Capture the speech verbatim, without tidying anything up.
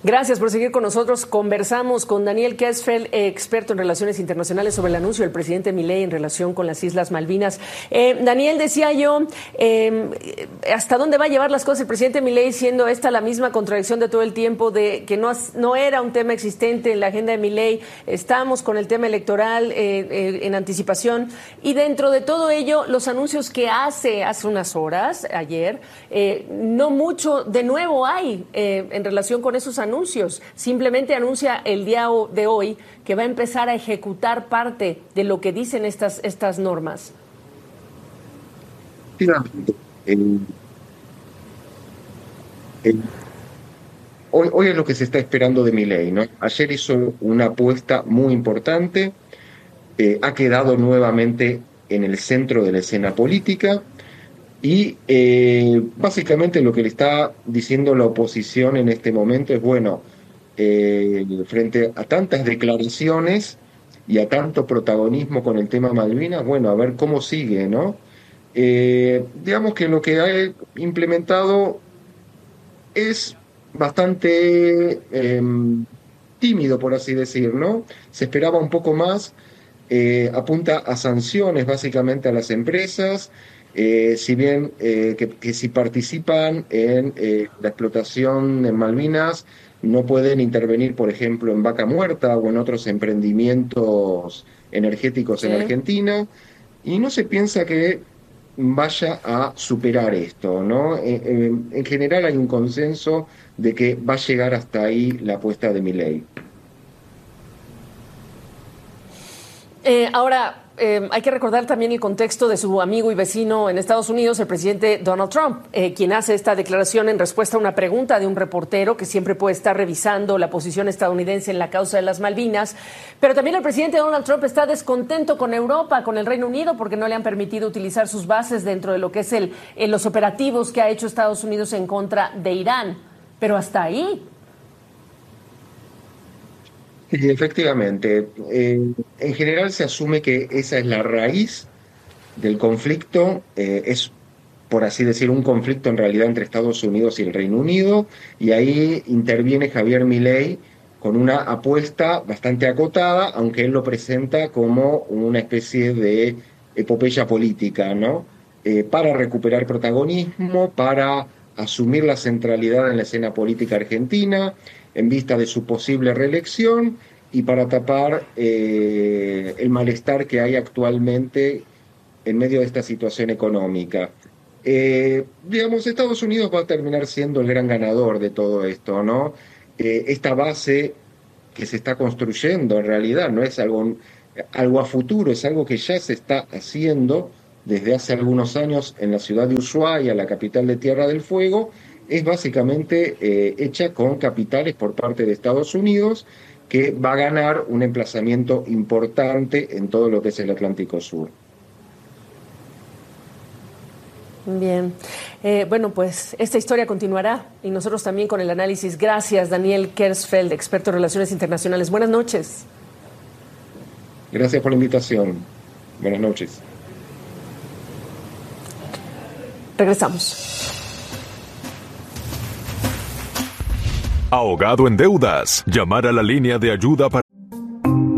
Gracias por seguir con nosotros. Conversamos con Daniel Kersfeld, eh, experto en relaciones internacionales, sobre el anuncio del presidente Milei en relación con las Islas Malvinas. Eh, Daniel, decía yo, eh, ¿hasta dónde va a llevar las cosas el presidente Milei, siendo esta la misma contradicción de todo el tiempo, de que no, no era un tema existente en la agenda de Milei? Estamos con el tema electoral eh, eh, en anticipación, y dentro de todo ello, los anuncios que hace hace unas horas, ayer, eh, no mucho de nuevo hay eh, en relación con esos anuncios. Anuncios. Simplemente anuncia el día de hoy que va a empezar a ejecutar parte de lo que dicen estas, estas normas. El, el, hoy, hoy es lo que se está esperando de Milei, ¿no? Ayer hizo una apuesta muy importante, eh, ha quedado nuevamente en el centro de la escena política. Y eh, básicamente lo que le está diciendo la oposición en este momento es, bueno, eh, frente a tantas declaraciones y a tanto protagonismo con el tema Malvinas, bueno, a ver cómo sigue, ¿no? Eh, digamos que lo que ha implementado es bastante eh, tímido, por así decir, ¿no? Se esperaba un poco más, eh, apunta a sanciones básicamente a las empresas. Eh, si bien eh, que, que si participan en eh, la explotación en Malvinas, no pueden intervenir, por ejemplo, en Vaca Muerta o en otros emprendimientos energéticos Sí. en Argentina, y no se piensa que vaya a superar esto, ¿no? Eh, eh, en general hay un consenso de que va a llegar hasta ahí la apuesta de Milei. Eh, ahora, eh, hay que recordar también el contexto de su amigo y vecino en Estados Unidos, el presidente Donald Trump, eh, quien hace esta declaración en respuesta a una pregunta de un reportero que siempre puede estar revisando la posición estadounidense en la causa de las Malvinas. Pero también el presidente Donald Trump está descontento con Europa, con el Reino Unido, porque no le han permitido utilizar sus bases dentro de lo que es el, en los operativos que ha hecho Estados Unidos en contra de Irán. Pero hasta ahí. Sí, efectivamente. Eh, en general se asume que esa es la raíz del conflicto. Eh, es, por así decir, un conflicto en realidad entre Estados Unidos y el Reino Unido, y ahí interviene Javier Milei con una apuesta bastante acotada, aunque él lo presenta como una especie de epopeya política, ¿no? Eh, para recuperar protagonismo, para asumir la centralidad en la escena política argentina, en vista de su posible reelección, y para tapar eh, el malestar que hay actualmente en medio de esta situación económica. Eh, digamos, Estados Unidos va a terminar siendo el gran ganador de todo esto, ¿no? Eh, esta base que se está construyendo en realidad no es algo, algo a futuro, es algo que ya se está haciendo desde hace algunos años en la ciudad de Ushuaia, la capital de Tierra del Fuego. Es básicamente eh, hecha con capitales por parte de Estados Unidos, que va a ganar un emplazamiento importante en todo lo que es el Atlántico Sur. Bien, eh, bueno, pues esta historia continuará y nosotros también con el análisis. Gracias, Daniel Kersfeld, experto en relaciones internacionales. Buenas noches. Gracias por la invitación. Buenas noches. Regresamos. Ahogado en deudas. Llamar a la línea de ayuda para